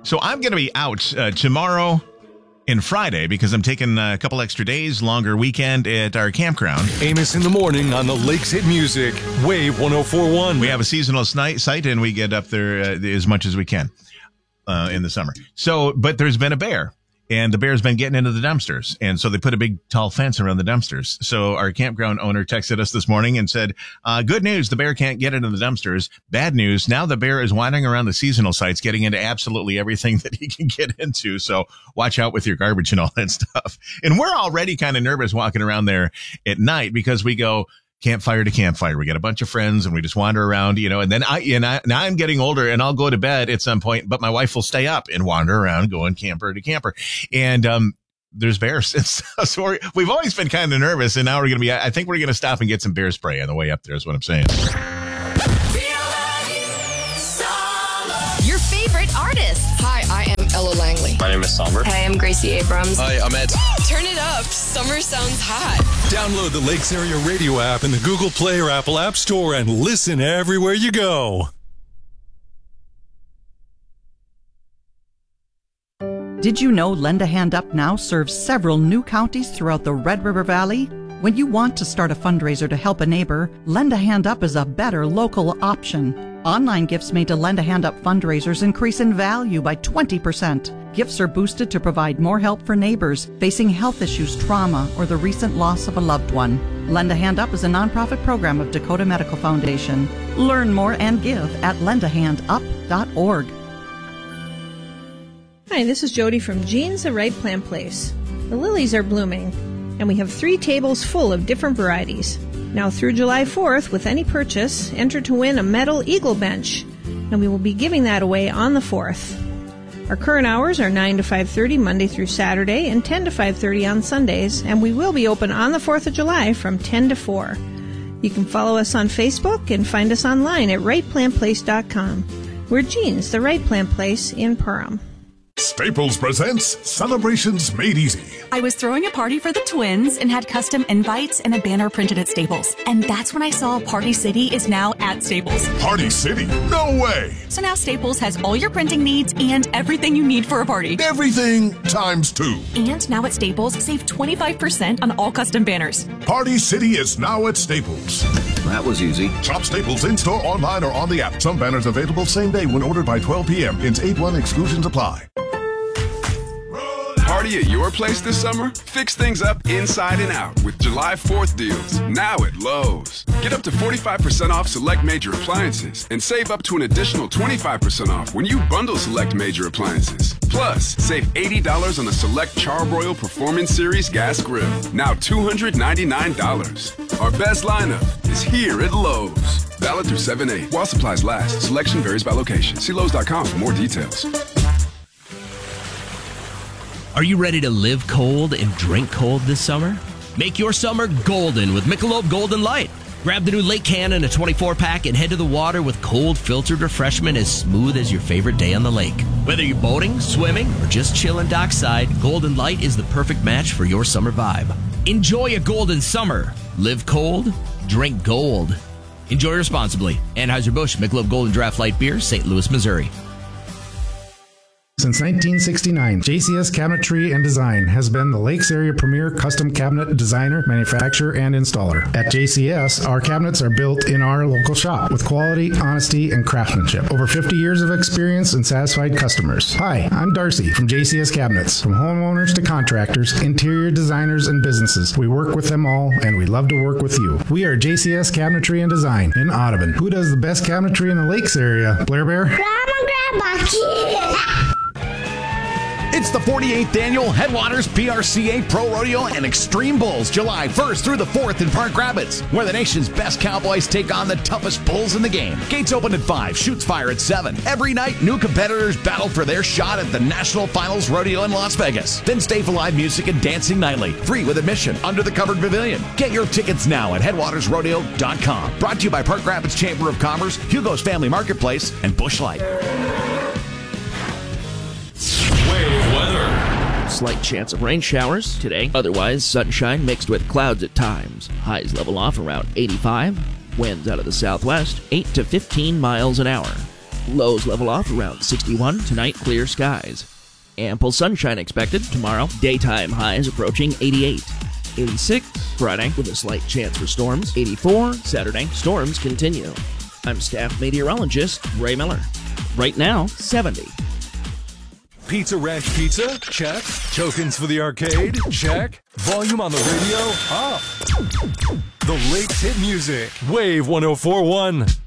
So I'm going to be out tomorrow and Friday because I'm taking a couple extra days, longer weekend at our campground. Amos in the morning on the Lakes Hit Music, Wave 104.1. We have a seasonal site and we get up there as much as we can in the summer. So, but there's been a bear. And the bear's been getting into the dumpsters. And so they put a big tall fence around the dumpsters. So our campground owner texted us this morning and said, good news, the bear can't get into the dumpsters. Bad news, now the bear is wandering around the seasonal sites, getting into absolutely everything that he can get into. So watch out with your garbage and all that stuff. And we're already kind of nervous walking around there at night because we go campfire to campfire. We got a bunch of friends and we just wander around, and then now I'm getting older and I'll go to bed at some point, but my wife will stay up and wander around going camper to camper. And, there's bears. And so we've always been kind of nervous. And now I think we're going to stop and get some bear spray on the way up there is what I'm saying. Your favorite artists. Hi, I am Ella Langley. My name is Somber. Hi, I'm Gracie Abrams. Hi, I'm Ed. Turn it up. Summer sounds hot. Download the Lakes Area Radio app in the Google Play or Apple App Store and listen everywhere you go. Did you know Lend a Hand Up now serves several new counties throughout the Red River Valley? When you want to start a fundraiser to help a neighbor, Lend a Hand Up is a better local option. Online gifts made to Lend a Hand Up fundraisers increase in value by 20%. Gifts are boosted to provide more help for neighbors facing health issues, trauma, or the recent loss of a loved one. Lend a Hand Up is a nonprofit program of Dakota Medical Foundation. Learn more and give at lendahandup.org. Hi, this is Jody from Jean's The Right Plant Place. The lilies are blooming, and we have 3 tables full of different varieties. Now through July 4th, with any purchase, enter to win a metal eagle bench, and we will be giving that away on the 4th. Our current hours are 9 to 5:30 Monday through Saturday and 10 to 5:30 on Sundays, and we will be open on the 4th of July from 10 to 4. You can follow us on Facebook and find us online at rightplantplace.com. We're Jean's The Right Plant Place in Perham. Staples presents Celebrations Made Easy. I was throwing a party for the twins and had custom invites and a banner printed at Staples. And that's when I saw Party City is now at Staples. Party City? No way! So now Staples has all your printing needs and everything you need for a party. Everything times 2. And now at Staples, save 25% on all custom banners. Party City is now at Staples. That was easy. Shop Staples in-store, online, or on the app. Some banners available same day when ordered by 12 p.m. Ins 8-1 exclusions apply. Party at your place this summer? Fix things up inside and out with July 4th deals, now at Lowe's. Get up to 45% off select major appliances and save up to an additional 25% off when you bundle select major appliances. Plus, save $80 on a select Charbroil Performance Series gas grill, now $299. Our best lineup is here at Lowe's. Valid through 7/8. While supplies last, selection varies by location. See Lowe's.com for more details. Are you ready to live cold and drink cold this summer? Make your summer golden with Michelob Golden Light. Grab the new Lake Can in a 24-pack and head to the water with cold filtered refreshment as smooth as your favorite day on the lake. Whether you're boating, swimming, or just chilling dockside, Golden Light is the perfect match for your summer vibe. Enjoy a golden summer. Live cold, drink gold. Enjoy responsibly. Anheuser-Busch Michelob Golden Draft Light Beer, St. Louis, Missouri. Since 1969, JCS Cabinetry and Design has been the Lakes area premier custom cabinet designer, manufacturer, and installer. At JCS, our cabinets are built in our local shop with quality, honesty, and craftsmanship. Over 50 years of experience and satisfied customers. Hi, I'm Darcy from JCS Cabinets. From homeowners to contractors, interior designers, and businesses, we work with them all, and we love to work with you. We are JCS Cabinetry and Design in Audubon. Who does the best cabinetry in the Lakes area? Blair Bear? Grandma, It's the 48th Annual Headwaters PRCA Pro Rodeo and Extreme Bulls, July 1st through the 4th in Park Rapids, where the nation's best cowboys take on the toughest bulls in the game. Gates open at 5, shoots fire at 7. Every night, new competitors battle for their shot at the National Finals Rodeo in Las Vegas. Then stay for live music and dancing nightly, free with admission, under the covered pavilion. Get your tickets now at headwatersrodeo.com. Brought to you by Park Rapids Chamber of Commerce, Hugo's Family Marketplace, and Busch Light. Slight chance of rain showers today. Otherwise, sunshine mixed with clouds at times. Highs level off around 85. Winds out of the southwest, 8 to 15 miles an hour. Lows level off around 61. Tonight, clear skies. Ample sunshine expected tomorrow. Daytime highs approaching 88. 86 Friday with a slight chance for storms. 84 Saturday. Storms continue. I'm staff meteorologist Ray Miller. Right now, 70. Pizza Ranch Pizza? Check. Tokens for the arcade? Check. Volume on the radio? Up. The Lakes hit music. Wave 104.1.